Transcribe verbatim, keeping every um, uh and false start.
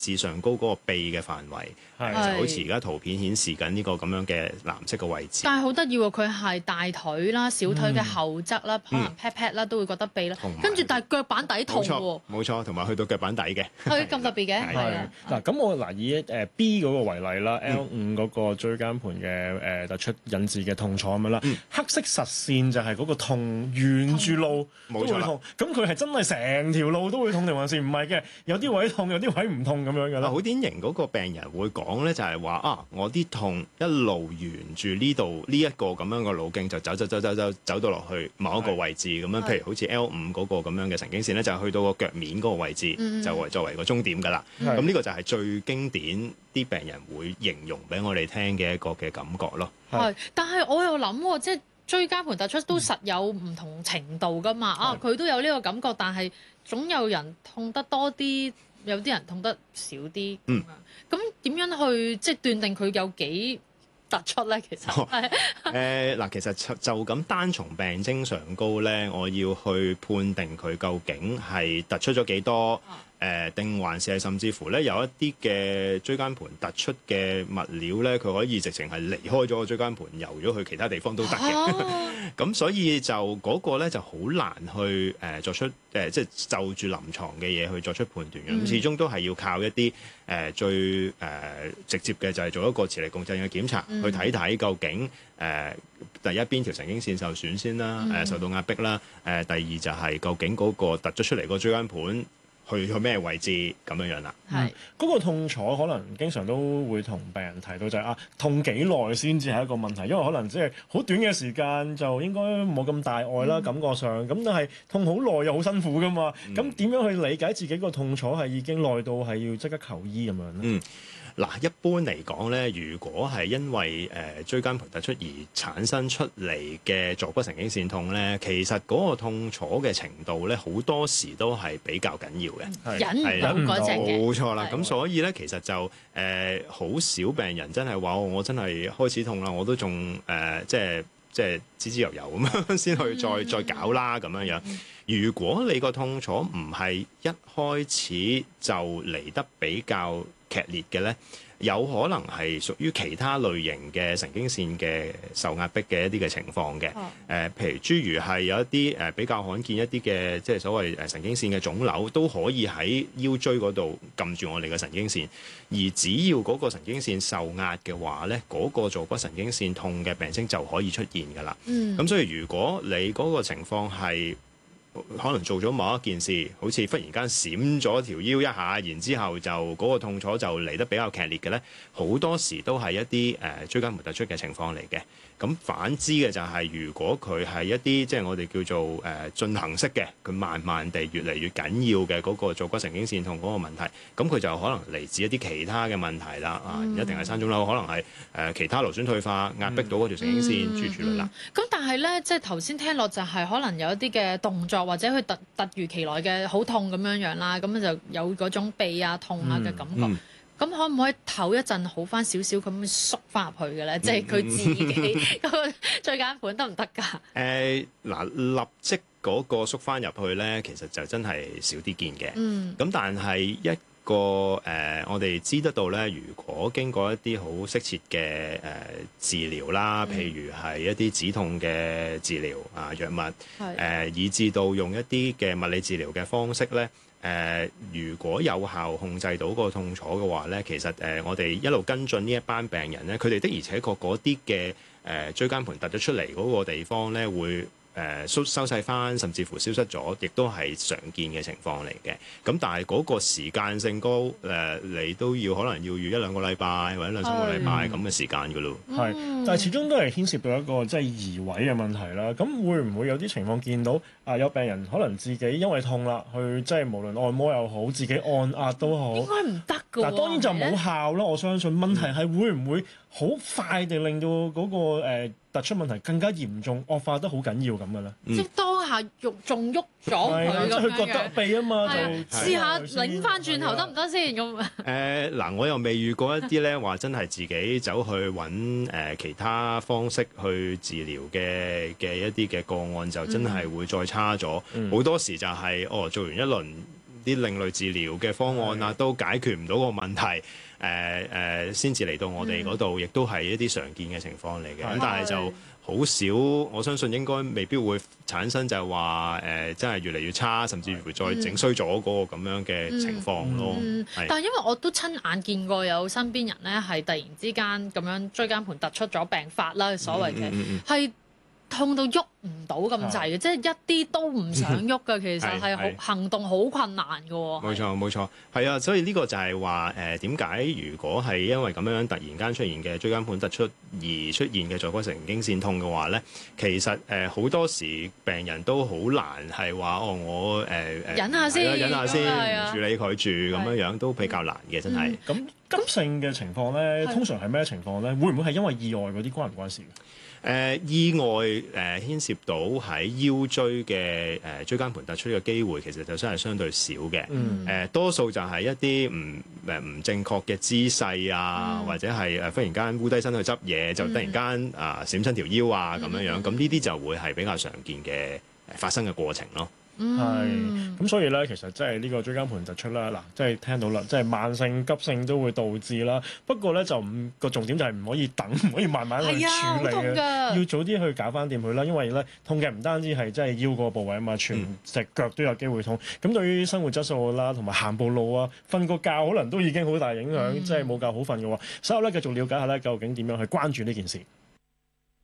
至上高嗰個臂嘅範圍，就好似而家圖片顯示緊呢個咁樣嘅藍色嘅位置。 但係好得意喎，佢係大腿啦、小腿嘅後側啦，可能 pat pat 啦都會覺得痹啦，跟住但係腳板底痛喎。 冇錯，同埋去到腳板底嘅。 係咁特別嘅。 係嗱，咁我嗱以誒 B 嗰個為例啦 ，L 五嗰個椎間盤嘅誒突出引致嘅痛楚咁樣啦，黑色實線就係嗰個痛，沿住路都會痛。咁佢係真係成條路都會痛定還是唔係嘅？有啲位痛，有啲位唔痛咁樣嘅啦。 好典型嗰個病人會講咧，就係話啊，我啲痛一路沿住呢度呢一個咁樣嘅路徑就走走走走走走到落去某一個位置咁樣，譬如好似 L 五嗰個咁樣嘅神經線咧，就去到個腳面嗰個位置，嗯、就為作為個終點㗎啦。咁呢個就係最經典啲病人會形容俾我哋聽嘅一個嘅感覺咯。 係，但係我又諗喎，即係椎間盤突出都實有唔同程度㗎嘛。啊，佢都有呢個感覺，但係總有人痛得多啲。有啲人痛得少啲，咁咁點樣去即係斷定佢有幾突出咧？其實係誒嗱，其實就就咁單從病徵上高咧，我要去判定佢究竟係突出咗幾多。誒定、呃、還是係甚至乎咧有一啲嘅椎間盤突出嘅物料咧，佢可以直情係離開咗個椎間盤，游咗去其他地方都得嘅。咁、啊、所以就嗰個咧就好難去誒、呃、作出誒、呃、即係就住臨床嘅嘢去作出判斷嘅。咁、嗯、始終都係要靠一啲誒、呃、最誒、呃、直接嘅，就係做一個磁力共振嘅檢查，嗯、去睇睇究竟誒、呃、第一邊條神經線受損先啦，誒、嗯呃、受到壓迫啦。誒、呃、第二就係究竟嗰個突咗出嚟個椎間盤。去去咩位置咁樣樣啦？ 係嗰、嗰個痛楚可能經常都會同病人提到就係、係、啊痛幾耐先至係一個問題，因為可能即係好短嘅時間就應該冇咁大礙啦，嗯、感覺上咁，但係痛好耐又好辛苦噶嘛。咁點、嗯、樣去理解自己個痛楚係已經耐到係要即刻求醫咁樣咧？嗯嗱，一般嚟講咧，如果係因為誒、呃、椎間盤突出而產生出嚟嘅坐骨神經線痛咧，其實嗰個痛楚嘅程度咧，好多時都係比較緊要嘅， 忍唔到嗰隻嘅， 冇錯啦。咁所以咧，其實就誒好、呃、少病人真係話我真係開始痛啦，我都仲誒、呃、即係即係滋滋油油咁樣先去再、嗯、再搞啦咁樣樣。如果你個痛楚唔係一開始就嚟得比較劇烈嘅咧，有可能係屬於其他類型嘅神經線嘅受壓迫嘅一啲嘅情況嘅。誒、哦呃，譬如諸如係有一啲誒、呃、比較罕見一啲嘅，即係所謂誒神經線嘅腫瘤，都可以喺腰椎嗰度撳住我哋嘅神經線。而只要嗰個神經線受壓嘅話咧，嗰、嗰個坐骨神經線痛嘅病徵就可以出現㗎啦。嗯。咁所以如果你嗰個情況係可能做咗某一件事，好似忽然間閃咗條腰一下，然之後就嗰個痛楚就嚟得比較劇烈嘅咧，好多時都係一啲誒、呃、椎間盤突出嘅情況嚟嘅。咁反之嘅就係、是，如果佢係一啲即係我哋叫做誒、呃、進行式嘅，佢慢慢地越嚟越緊要嘅嗰個坐骨神經線痛嗰個問題，咁佢就可能嚟自一啲其他嘅問題啦。啊，唔一定係生腫瘤，可能係誒、呃、其他勞損退化壓迫到嗰條神經線諸如此類啦。 咁、嗯嗯嗯、但係咧，即係頭先聽落就係可能有一啲嘅動作或者佢突突如其來嘅好痛咁樣樣啦，咁就有嗰種痹啊痛啊嘅感覺。嗯嗯咁可唔可以唞一陣好翻少少咁縮翻入去嘅咧？即係佢自己嗰個椎間盤得唔得㗎？ 誒嗱，立即嗰個縮翻入去咧，其實就真係少啲見嘅。嗯。咁但係一個誒、呃，我哋知得到咧，如果經過一啲好適切嘅誒、呃、治療啦，譬如係一啲止痛嘅治療啊藥物，誒、呃、以至到用一啲嘅物理治療嘅方式咧。誒、呃，如果有效控制到個痛楚嘅話咧，其實誒、呃，我哋一路跟進呢一班病人咧，佢哋的而且確嗰啲嘅誒椎間盤突咗出嚟嗰個地方咧，會誒收收細翻，甚至乎消失咗，亦都係常見嘅情況嚟嘅。咁但係嗰個時間性高，誒、呃、你都要可能要預一兩個禮拜或者兩三個禮拜咁嘅時間㗎咯。 係、嗯，但係始終都係牽涉到一個即係移位嘅問題啦。咁會唔會有啲情況見到啊？有病人可能自己因為痛啦，去即係無論按摩又好，自己按壓都好， 應該唔得㗎。 嗱，當然就冇效啦。我相信問題係會唔會好快地令到嗰、那個、呃突出問題更加嚴重，惡化得好緊要咁嘅咧。 嗯、即係當下喐仲喐咗佢咁樣嘅。即係佢覺得痹啊嘛，就試下擰翻轉頭得唔得先咁？ 誒嗱，我又未遇過一啲咧話真係自己走去揾誒、呃、其他方式去治療嘅嘅一啲嘅個案，就真係會再差咗。好、嗯、多時就係、是、哦做完一輪啲另類治療嘅方案啊，都解決唔到個問題。誒誒，先至嚟到我哋嗰度，亦都係一啲常見嘅情況嚟嘅。咁但係就好少，我相信應該未必會產生就係話誒，真係越嚟越差，甚至乎再整衰咗嗰個咁樣嘅情況咯。 嗯嗯、但係因為我都親眼見過有身邊人咧，係突然之間咁樣椎間盤突出咗病發啦，所謂嘅係。嗯嗯嗯痛到喐唔到咁滯嘅，即係一啲都唔想喐嘅，其實係好行動好困難嘅喎。冇錯冇錯，係啊，所以呢個就係話誒點解如果係因為咁樣突然間出現嘅椎間盤突出而出現嘅坐骨神經線痛嘅話咧，其實誒好、呃、多時病人都好難係話哦我誒誒、呃、 忍下先， 忍下先，唔、 啊、 處理佢住咁樣樣都比較難嘅，真係。 咁、嗯、急性嘅情況咧，通常係咩情況咧？會唔會係因為意外嗰啲關唔關事？ 誒、呃、意外誒、呃、牽涉到喺腰椎嘅誒、呃、椎間盤突出嘅機會，其實就真係相對少嘅。誒、嗯呃、多數就係一啲唔誒唔正確嘅姿勢啊，嗯、或者係誒忽然間烏低身去執嘢，就突然間啊閃親條腰啊咁樣樣。咁呢啲就會係比較常見嘅發生嘅過程咯。 係，咁所以咧，其實即係呢個椎間盤突出啦，嗱，即係聽到啦，即係慢性、急性都會導致啦。不過咧，就唔個重點就係唔可以等，唔可以慢慢去處理嘅，要早啲去搞翻掂佢啦。因為咧，痛嘅唔單止係即係腰個部位啊嘛，全隻腳都有機會痛。咁、嗯、對於生活質素啦，同埋行步路啊、瞓個覺，可能都已經好大影響。嗯、即係冇覺好瞓嘅話，稍後咧繼續了解下咧，究竟點樣去關注呢件事。